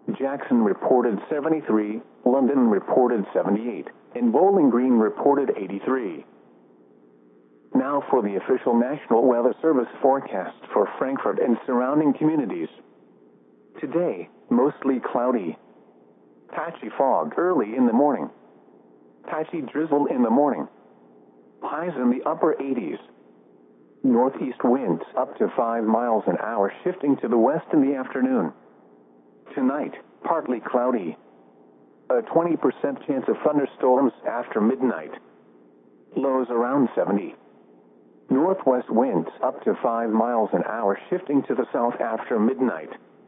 Jackson reported 73, London reported 78, and Bowling Green reported 83. Now for the official National Weather Service forecast for Frankfurt and surrounding communities. Today, mostly cloudy. Patchy fog early in the morning. Patchy drizzle in the morning. Highs in the upper 80s. Northeast winds up to 5 miles an hour, shifting to the west in the afternoon. Tonight, partly cloudy. A 20% chance of thunderstorms after midnight. Lows around 70. Northwest winds up to 5 miles an hour, shifting to the south after midnight.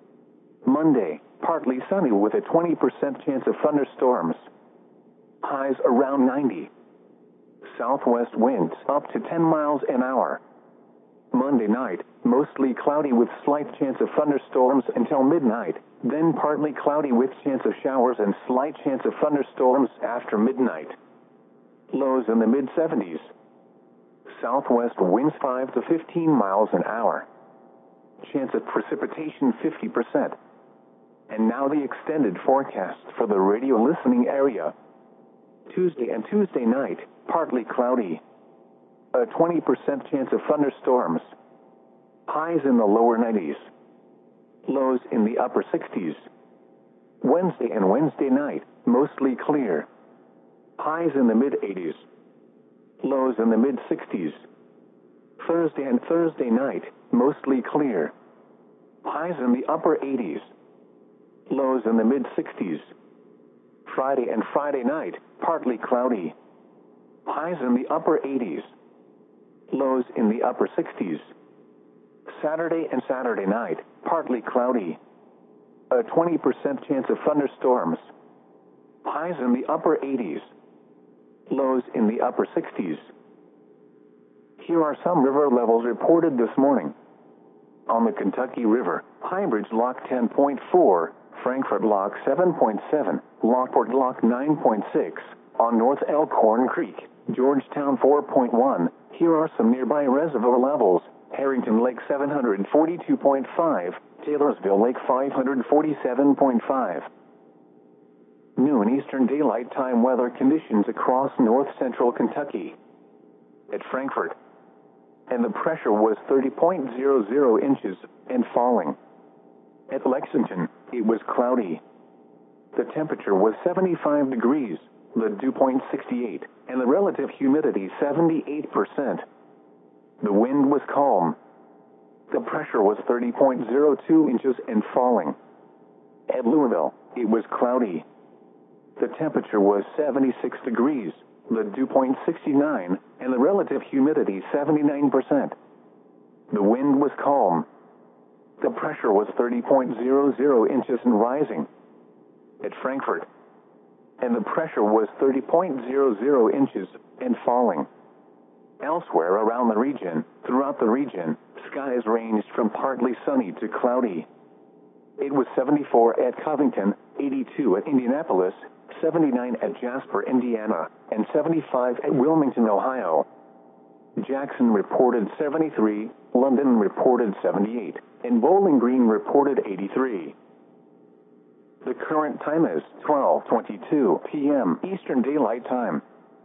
Monday, partly sunny with a 20% chance of thunderstorms. Highs around 90. Southwest winds up to 10 miles an hour. Monday night, mostly cloudy with slight chance of thunderstorms until midnight, then partly cloudy with chance of showers and slight chance of thunderstorms after midnight. Lows in the mid-70s. Southwest winds 5 to 15 miles an hour. Chance of precipitation 50%. And now the extended forecast for the radio listening area. Tuesday and Tuesday night, partly cloudy. A 20% chance of thunderstorms. Highs in the lower 90s. Lows in the upper 60s. Wednesday and Wednesday night, mostly clear. Highs in the mid-80s. Lows in the mid-60s. Thursday and Thursday night, mostly clear. Highs in the upper 80s. Lows in the mid-60s. Friday and Friday night, partly cloudy. Highs in the upper 80s. Lows in the upper 60s. Saturday and Saturday night, partly cloudy. A 20% chance of thunderstorms. Highs in the upper 80s. Lows in the upper 60s. Here are some river levels reported this morning. On the Kentucky River, Highbridge Lock 10.4, Frankfurt Lock 7.7, Lockport Lock 9.6, on North Elkhorn Creek, Georgetown 4.1. Here are some nearby reservoir levels. Harrington Lake 742.5, Taylorsville Lake 547.5. Noon Eastern Daylight Time weather conditions across north-central Kentucky. At Frankfurt, and the pressure was 30.00 inches and falling. At Lexington, it was cloudy. The temperature was 75 degrees, the dew point 68, and the relative humidity 78%. The wind was calm. The pressure was 30.02 inches and falling. At Louisville, it was cloudy. The temperature was 76 degrees, the dew point 69, and the relative humidity 79%. The wind was calm. The pressure was 30.00 inches and rising. At Frankfurt, and the pressure was 30.00 inches and falling. Elsewhere around the region, throughout the region, skies ranged from partly sunny to cloudy. It was 74 at Covington, 82 at Indianapolis, 79 at Jasper, Indiana, and 75 at Wilmington, Ohio. Jackson reported 73, London reported 78, and Bowling Green reported 83. The current time is 12:22 p.m. Eastern Daylight Time.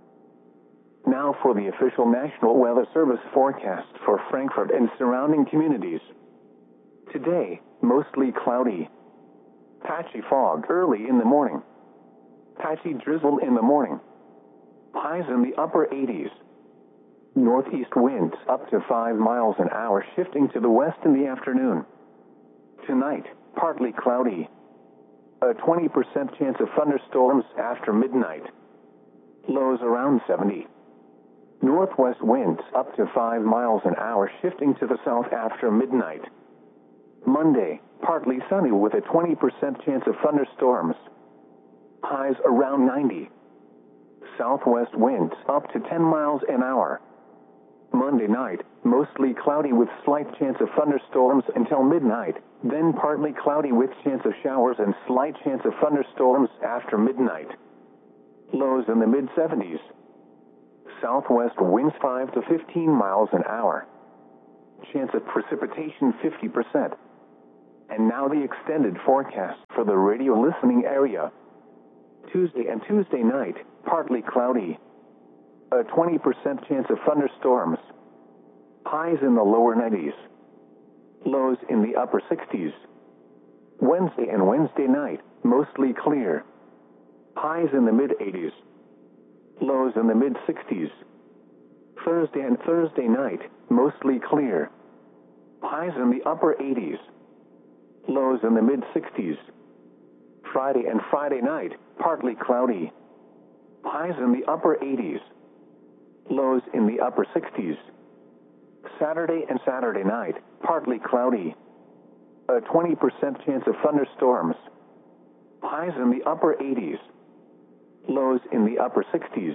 Now for the official National Weather Service forecast for Frankfurt and surrounding communities. Today, mostly cloudy. Patchy fog early in the morning. Patchy drizzle in the morning. Highs in the upper 80s. Northeast winds up to 5 miles an hour, shifting to the west in the afternoon. Tonight, partly cloudy. A 20% chance of thunderstorms after midnight. Lows around 70. Northwest winds up to 5 miles an hour, shifting to the south after midnight. Monday, partly sunny with a 20% chance of thunderstorms. Highs around 90. Southwest winds up to 10 miles an hour. Monday night, mostly cloudy with slight chance of thunderstorms until midnight, then partly cloudy with chance of showers and slight chance of thunderstorms after midnight. Lows in the mid-70s. Southwest winds 5 to 15 miles an hour. Chance of precipitation 50%. And now the extended forecast for the radio listening area. Tuesday and Tuesday night, partly cloudy. A 20% chance of thunderstorms. Highs in the lower 90s. Lows in the upper 60s. Wednesday and Wednesday night, mostly clear. Highs in the mid-80s. Lows in the mid-60s. Thursday and Thursday night, mostly clear. Highs in the upper 80s. Lows in the mid-60s. Friday and Friday night, partly cloudy. Highs in the upper 80s. Lows in the upper 60s. Saturday and Saturday night, partly cloudy. A 20% chance of thunderstorms. Highs in the upper 80s. Lows in the upper 60s.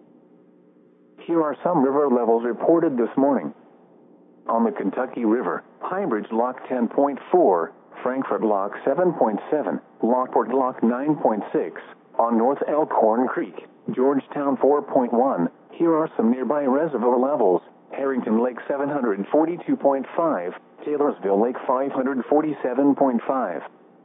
Here are some river levels reported this morning. On the Kentucky River, Highbridge Lock 10.4, Frankfort Lock 7.7, Lockport Lock 9.6, on North Elkhorn Creek, Georgetown 4.1. Here are some nearby reservoir levels. Harrington Lake 742.5, Taylorsville Lake 547.5.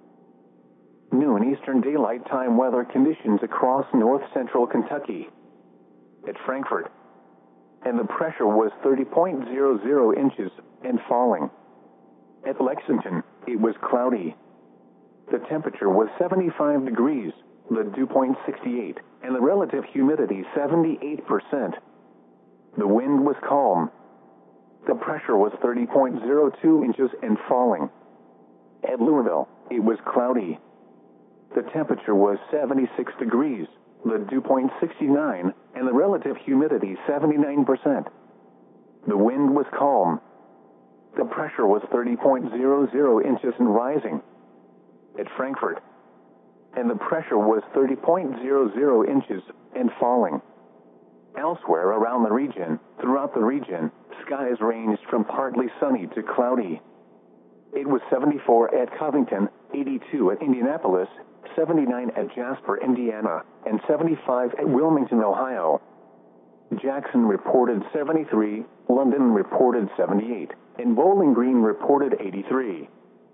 Noon Eastern Daylight Time weather conditions across north central Kentucky. At Frankfort, and the pressure was 30.00 inches and falling. At Lexington, it was cloudy. The temperature was 75 degrees, the dew point 68, and the relative humidity 78%. The wind was calm. The pressure was 30.02 inches and falling. At Louisville, it was cloudy. The temperature was 76 degrees, the dew point 69, and the relative humidity 79%. The wind was calm. The pressure was 30.00 inches and rising. At Frankfort, and the pressure was 30.00 inches and falling. Elsewhere around the region, throughout the region, skies ranged from partly sunny to cloudy. It was 74 at Covington, 82 at Indianapolis, 79 at Jasper, Indiana, and 75 at Wilmington, Ohio. Jackson reported 73, London reported 78, and Bowling Green reported 83.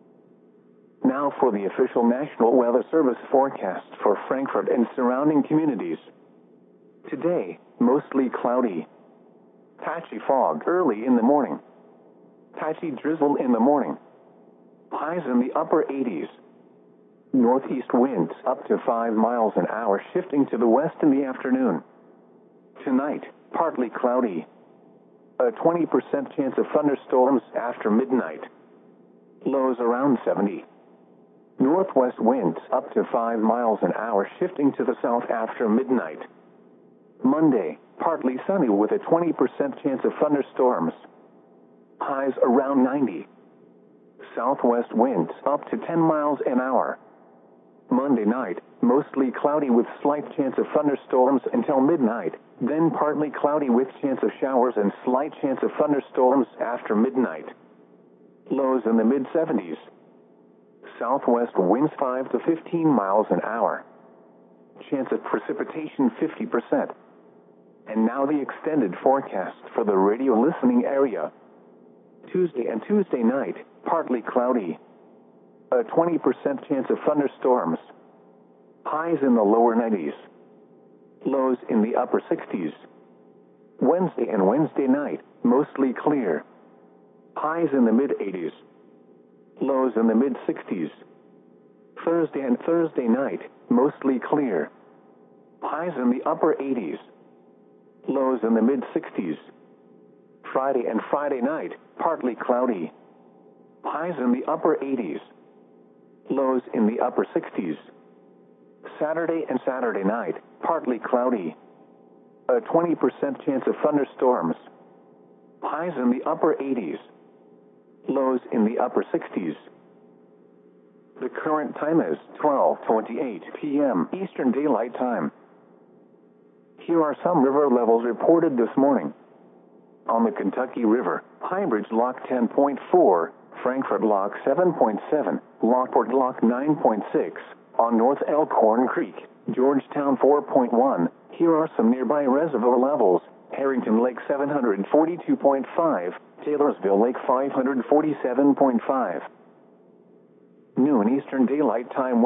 Now for the official National Weather Service forecast for Frankfort and surrounding communities. Today, mostly cloudy. Patchy fog early in the morning. Patchy drizzle in the morning. Highs in the upper 80s. Northeast winds up to 5 miles an hour, shifting to the west in the afternoon. Tonight, partly cloudy. A 20% chance of thunderstorms after midnight. Lows around 70. Northwest winds up to 5 miles an hour, shifting to the south after midnight. Monday, partly sunny with a 20% chance of thunderstorms. Highs around 90. Southwest winds up to 10 miles an hour. Monday night, mostly cloudy with slight chance of thunderstorms until midnight, then partly cloudy with chance of showers and slight chance of thunderstorms after midnight. Lows in the mid-70s. Southwest winds 5 to 15 miles an hour. Chance of precipitation 50%. And now the extended forecast for the radio listening area. Tuesday and Tuesday night, partly cloudy. A 20% chance of thunderstorms. Highs in the lower 90s. Lows in the upper 60s. Wednesday and Wednesday night, mostly clear. Highs in the mid-80s. Lows in the mid-60s. Thursday and Thursday night, mostly clear. Highs in the upper 80s. Lows in the mid-60s. Friday and Friday night, partly cloudy. Highs in the upper 80s. Lows in the upper 60s. Saturday and Saturday night, partly cloudy. A 20% chance of thunderstorms. Highs in the upper 80s. Lows in the upper 60s. The current time is 12:28 p.m. Eastern Daylight Time. Here are some river levels reported this morning. On the Kentucky River, Highbridge Lock 10.4, Frankfort Lock 7.7, Lockport Lock 9.6, on North Elkhorn Creek, Georgetown 4.1. Here are some nearby reservoir levels. Harrington Lake 742.5, Taylorsville Lake 547.5. Noon Eastern Daylight Time.